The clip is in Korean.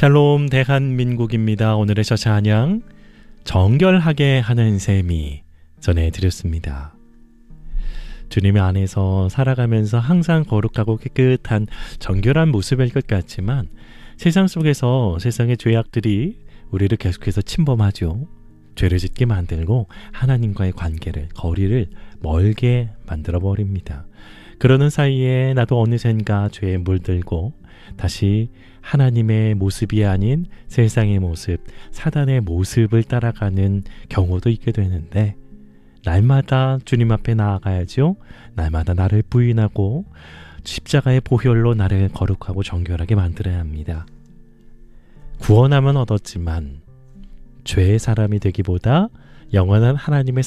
샬롬 대한민국입니다. 오늘의 첫 찬양 정결하게 하는 셈이 전해드렸습니다. 주님의 안에서 살아가면서 항상 거룩하고 깨끗한 정결한 모습일 것 같지만 세상 속에서 세상의 죄악들이 우리를 계속해서 침범하죠. 죄를 짓게 만들고 하나님과의 관계를, 거리를 멀게 만들어버립니다. 그러는 사이에 나도 어느샌가 죄에 물들고 다시 하나님의 모습이 아닌 세상의 모습, 사단의 모습을 따라가는 경우도 있게 되는데 날마다 주님 앞에 나아가야죠. 날마다 나를 부인하고 십자가의 보혈로 나를 거룩하고 정결하게 만들어야 합니다. 구원함은 얻었지만 죄의 사람이 되기보다 영원한 하나님의